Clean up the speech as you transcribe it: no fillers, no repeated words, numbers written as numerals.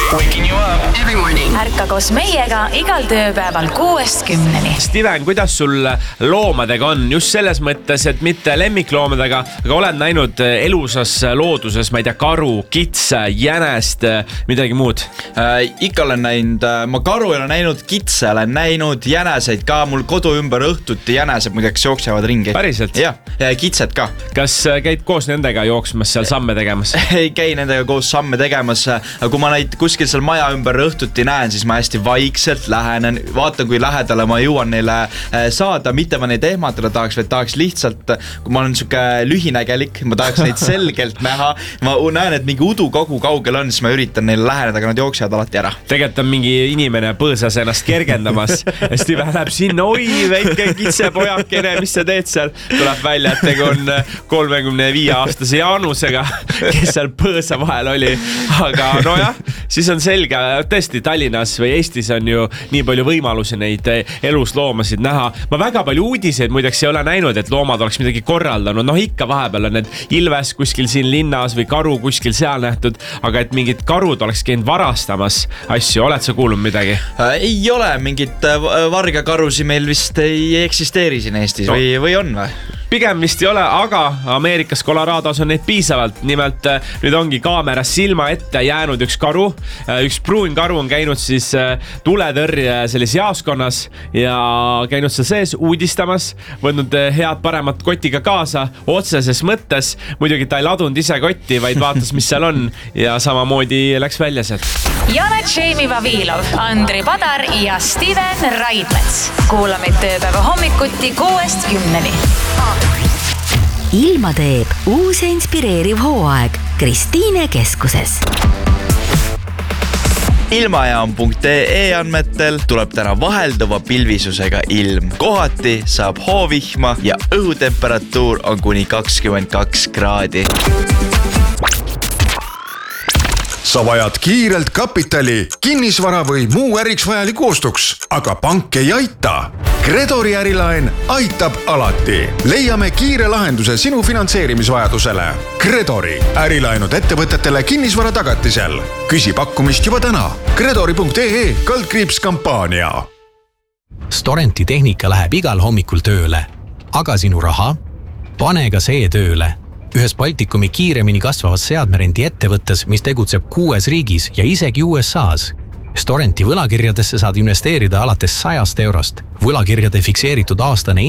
Waking you up every morning. Ärka koos meiega igal tööpäeval 6-10. Steven, kuidas sul loomadega on? Just selles mõttes, et mitte lemmikloomadega, aga oled näinud elusas looduses, ma ei tea, karu, kitse, jänest, midagi muud? Ikka olen näinud, ma karu olen näinud, kitse olen näinud, jäneseid ka, mul kodu ümber õhtuti jänesed muideks jooksevad ringi. Päriselt? Ja kitset ka. Kas käid koos nendega jooksmas seal samme tegemas? Ei käi nendega koos samme tegemas, aga kui ma neid kuskil seal maja ümber õhtuti näen, siis ma hästi vaikselt lähenen, vaatan kui lähedale ma jõuan neile saada, mitte ma neid ehmatada tahaks, vaid tahaks lihtsalt, kui ma olen siuke lühinägelik, ma tahaks neid selgelt näha, ma näen, et mingi udu kogu kaugel on, siis ma üritan neile läheneda, aga nad jooksevad alati ära. Tegelikult on mingi inimene põõsas ennast kergendamas ja Steven läheb sinna, oi, väike kitsepojakene, mis sa teed seal? Tuleb välja, et tegu on 35-aastase Jaanusega, kes seal põõsa vahel oli, aga nojah, siis on selge, tõesti Tallinnas või Eestis on ju nii palju võimalusi neid elusloomasid näha. Ma väga palju uudiseid muideks ei ole näinud, et loomad oleks midagi korraldanud. Noh, ikka vahepeal on need ilves kuskil siin linnas või karu kuskil seal nähtud, aga et mingid karud oleks käinud varastamas asju. Oled sa kuulnud midagi? Ei ole, mingit vargakarusi meil vist ei eksisteeri siin Eestis või on või? Pigem vist ei ole, aga Ameerikas Colorados on neid piisavalt. Nimelt nüüd ongi kaameras silma ette jäänud üks karu. Üks pruun karu on käinud siis tuletõrje selles jaoskonnas ja käinud seal sees uudistamas, võtnud head paremat kotiga kaasa otseses mõttes. Muidugi ta ei ladunud ise kotti, vaid vaatas, mis seal on ja samamoodi läks välja sealt. Janet Jamie Vavilov, Andri Padar ja Steven Raidmets. Kuula meid tööpäeva hommikuti 6-10. Ilma teeb uus ja inspireeriv hooaeg Kristiine keskuses. Ilmajaam.ee andmetel tuleb täna vahelduva pilvisusega ilm. Kohati saab hoovihma ja õhutemperatuur on kuni 22 kraadi. Sa vajad kiirelt kapitali, kinnisvara või muu äriks vajaliku ostuks, aga pank ei aita. Credori ärilaen aitab alati. Leiame kiire lahenduse sinu finantseerimisvajadusele. Credori ärilaenud ettevõtetele kinnisvara tagatisel. Küsi pakkumist juba täna. Credori.ee/kampaania. Storenti tehnika läheb igal hommikul tööle. Aga sinu raha? Pane ka see tööle. Ühes Baltikumi kiiremini kasvavas seadmerendi ettevõttes, mis tegutseb 6 riigis ja isegi USAs. Storenti võlakirjadesse saad investeerida alates 100 eurost. Võlakirjade fikseeritud aastane